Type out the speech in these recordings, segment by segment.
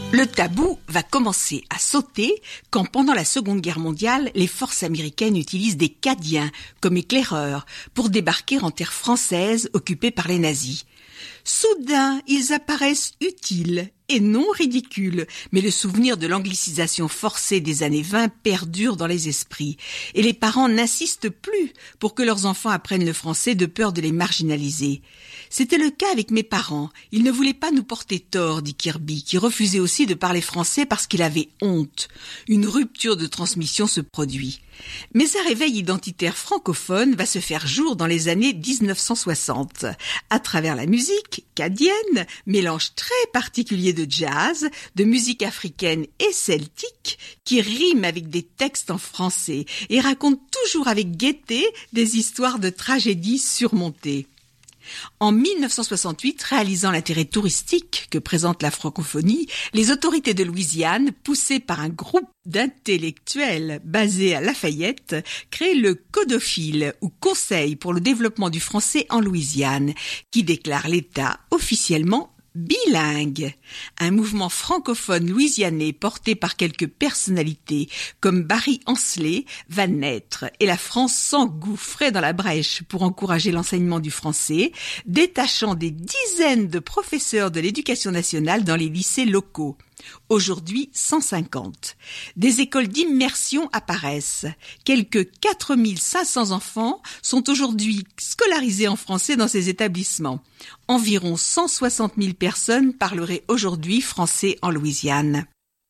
Le tabou va commencer à sauter quand, pendant la Seconde Guerre mondiale, les forces américaines utilisent des Cadiens comme éclaireurs pour débarquer en terre française occupée par les nazis. Soudain, ils apparaissent utiles et non ridicules, mais le souvenir de l'anglicisation forcée des années 20 perdure dans les esprits, et les parents n'insistent plus pour que leurs enfants apprennent le français de peur de les marginaliser. C'était le cas avec mes parents. Ils ne voulaient pas nous porter tort, dit Kirby, qui refusait aussi de parler français parce qu'il avait honte. Une rupture de transmission se produit. Mais un réveil identitaire francophone va se faire jour dans les années 1960, à travers la musique cadienne, mélange très particulier de jazz, de musique africaine et celtique, qui rime avec des textes en français et raconte toujours avec gaieté des histoires de tragédies surmontées. En 1968, réalisant l'intérêt touristique que présente la francophonie, les autorités de Louisiane, poussées par un groupe d'intellectuels basé à Lafayette, créent le CODOFIL, ou Conseil pour le développement du français en Louisiane, qui déclare l'État officiellement bilingue. Un mouvement francophone louisianais porté par quelques personnalités comme Barry Ancelet va naître et la France s'engouffrait dans la brèche pour encourager l'enseignement du français, détachant des dizaines de professeurs de l'éducation nationale dans les lycées locaux. Aujourd'hui, 150. Des écoles d'immersion apparaissent. Quelques 4500 enfants sont aujourd'hui scolarisés en français dans ces établissements. Environ 160 000 personnes parleraient aujourd'hui français en Louisiane.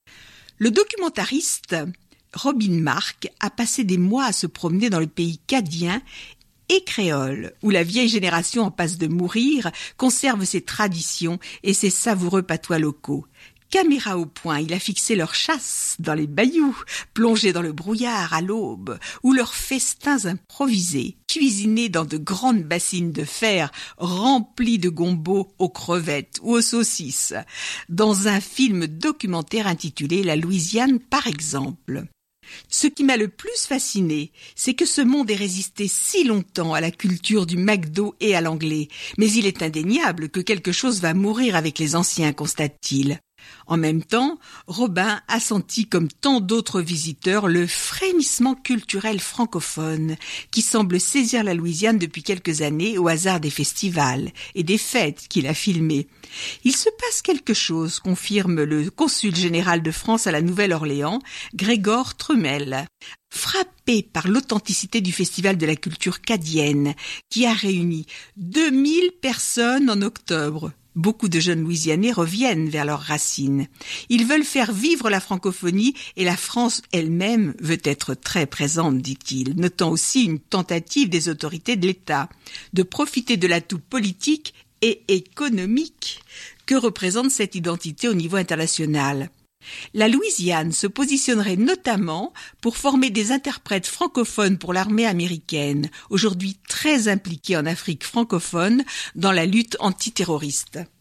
Le documentariste Robin Mark a passé des mois à se promener dans le pays cadien et créole, où la vieille génération en passe de mourir conserve ses traditions et ses savoureux patois locaux. Caméra au point, il a fixé leur chasse dans les bayous, plongés dans le brouillard à l'aube, ou leurs festins improvisés, cuisinés dans de grandes bassines de fer remplies de gombo aux crevettes ou aux saucisses, dans un film documentaire intitulé « La Louisiane par exemple ». Ce qui m'a le plus fasciné, c'est que ce monde ait résisté si longtemps à la culture du McDo et à l'anglais, mais il est indéniable que quelque chose va mourir avec les anciens, constate-t-il. En même temps, Robin a senti, comme tant d'autres visiteurs, le frémissement culturel francophone qui semble saisir la Louisiane depuis quelques années au hasard des festivals et des fêtes qu'il a filmées. Il se passe quelque chose, confirme le consul général de France à la Nouvelle-Orléans, Grégor Trumel, frappé par l'authenticité du Festival de la culture cadienne, qui a réuni 2000 personnes en octobre. Beaucoup de jeunes Louisianais reviennent vers leurs racines. Ils veulent faire vivre la francophonie et la France elle-même veut être très présente, dit-il, notant aussi une tentative des autorités de l'État de profiter de l'atout politique et économique que représente cette identité au niveau international. La Louisiane se positionnerait notamment pour former des interprètes francophones pour l'armée américaine, aujourd'hui très impliquée en Afrique francophone dans la lutte antiterroriste.